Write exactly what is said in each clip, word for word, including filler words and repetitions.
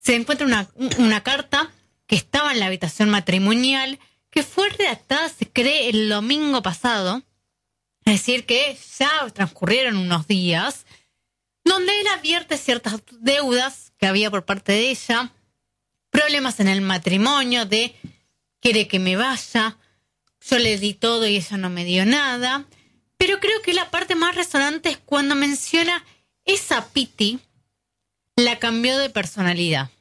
se encuentra una, una carta que estaba en la habitación matrimonial, que fue redactada, se cree, el domingo pasado. Es decir, que ya transcurrieron unos días, donde él advierte ciertas deudas que había por parte de ella, problemas en el matrimonio, de quiere que me vaya, yo le di todo y ella no me dio nada. Pero creo que la parte más resonante es cuando menciona esa Piti la cambió de personalidad.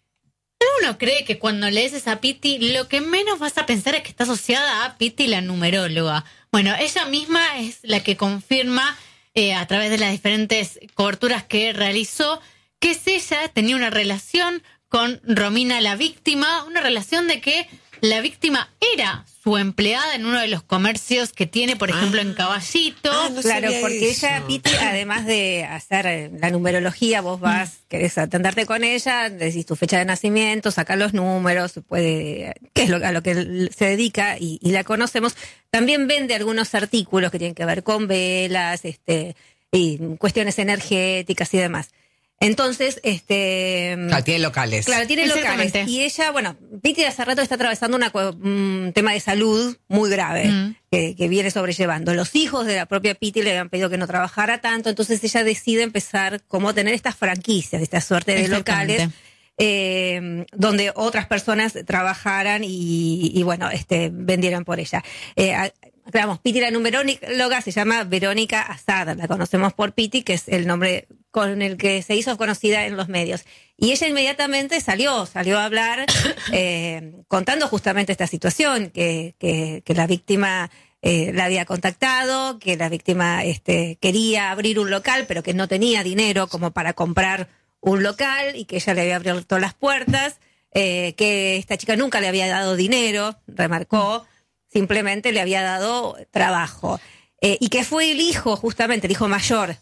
Uno cree que cuando lees esa Piti, lo que menos vas a pensar es que está asociada a Piti la numeróloga. Bueno, ella misma es la que confirma eh, a través de las diferentes coberturas que realizó que es ella, tenía una relación con Romina la víctima, una relación de que la víctima era su empleada en uno de los comercios que tiene, por ejemplo, ah, en Caballito. Ah, no claro, porque eso. Ella, Piti, además de hacer la numerología, vos vas, mm. querés atenderte con ella, decís tu fecha de nacimiento, sacás los números, puede, que es lo, a lo que se dedica y, y la conocemos. También vende algunos artículos que tienen que ver con velas, este, y cuestiones energéticas y demás. Entonces, este... Claro, tiene locales. Claro, tiene locales. Y ella, bueno, Piti hace rato está atravesando una, un tema de salud muy grave, mm. que, que viene sobrellevando. Los hijos de la propia Piti le habían pedido que no trabajara tanto, entonces ella decide empezar como tener estas franquicias, esta suerte de locales, eh, donde otras personas trabajaran y, y bueno, este, vendieran por ella. Eh, Digamos, Piti la numeróloga se llama Verónica Azad, la conocemos por Piti, que es el nombre con el que se hizo conocida en los medios. Y ella inmediatamente salió, salió a hablar, eh, contando justamente esta situación, que, que, que la víctima eh, la había contactado, que la víctima este, quería abrir un local, pero que no tenía dinero como para comprar un local, y que ella le había abierto las puertas, eh, que esta chica nunca le había dado dinero, remarcó, simplemente le había dado trabajo. Eh, y que fue el hijo, justamente, el hijo mayor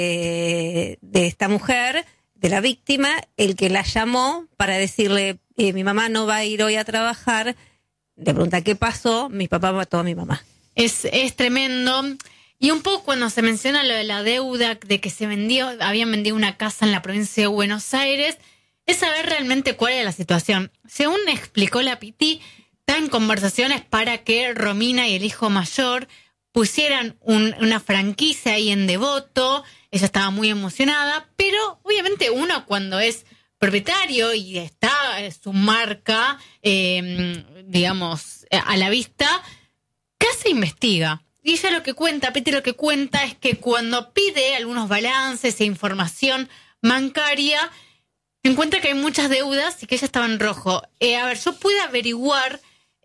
de, de esta mujer, de la víctima, el que la llamó para decirle, eh, mi mamá no va a ir hoy a trabajar. Le pregunta qué pasó, mi papá mató a mi mamá. Es, es tremendo. Y un poco cuando se menciona lo de la deuda, de que se vendió, habían vendido una casa en la provincia de Buenos Aires, es saber realmente cuál era la situación. Según explicó la Piti, está en conversaciones para que Romina y el hijo mayor pusieran un, una franquicia ahí en Devoto. Ella estaba muy emocionada, pero obviamente uno cuando es propietario y está su marca, eh, digamos, a la vista, ¿qué hace? Investiga. Y ella lo que cuenta, Piti lo que cuenta es que cuando pide algunos balances e información bancaria, encuentra que hay muchas deudas y que ella estaba en rojo. Eh, a ver, yo pude averiguar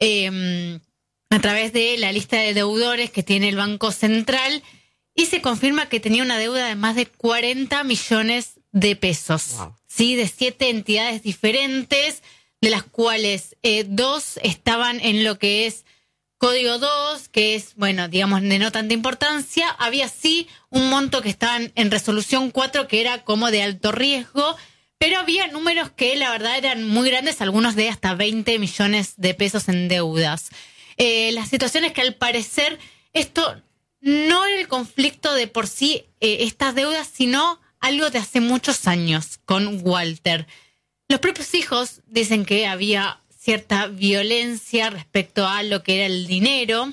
Eh, a través de la lista de deudores que tiene el Banco Central y se confirma que tenía una deuda de más de cuarenta millones de pesos. Wow. ¿Sí? De siete entidades diferentes, de las cuales eh, dos estaban en lo que es Código dos, que es, bueno, digamos, de no tanta importancia. Había sí un monto que estaban en Resolución cuatro, que era como de alto riesgo, pero había números que la verdad eran muy grandes, algunos de hasta veinte millones de pesos en deudas. Eh, la situación es que al parecer esto no era el conflicto de por sí, eh, estas deudas, sino algo de hace muchos años con Walter. Los propios hijos dicen que había cierta violencia respecto a lo que era el dinero.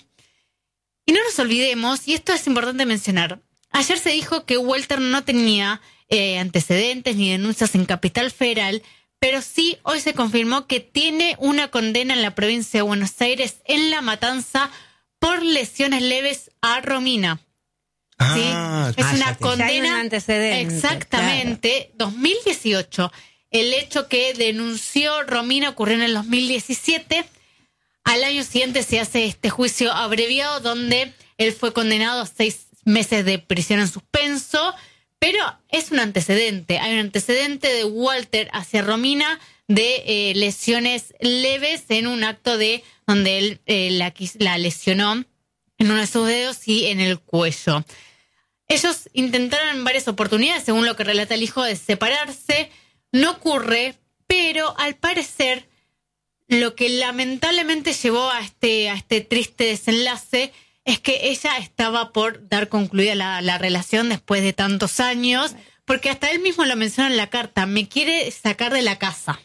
Y no nos olvidemos, y esto es importante mencionar, ayer se dijo que Walter no tenía Eh, antecedentes ni denuncias en Capital Federal, pero sí hoy se confirmó que tiene una condena en la provincia de Buenos Aires en la matanza por lesiones leves a Romina. ¿Sí? Ah, es ah, una ya condena. Ya hay un antecedente, exactamente, claro. dos mil dieciocho. El hecho que denunció Romina ocurrió en el dos mil diecisiete. Al año siguiente se hace este juicio abreviado donde él fue condenado a seis meses de prisión en suspenso. Pero es un antecedente, hay un antecedente de Walter hacia Romina de eh, lesiones leves en un acto de donde él eh, la, la lesionó en uno de sus dedos y en el cuello. Ellos intentaron en varias oportunidades, según lo que relata el hijo, de separarse. No ocurre, pero al parecer lo que lamentablemente llevó a este, a este triste desenlace es que ella estaba por dar concluida la, la relación después de tantos años, porque hasta él mismo lo menciona en la carta, me quiere sacar de la casa.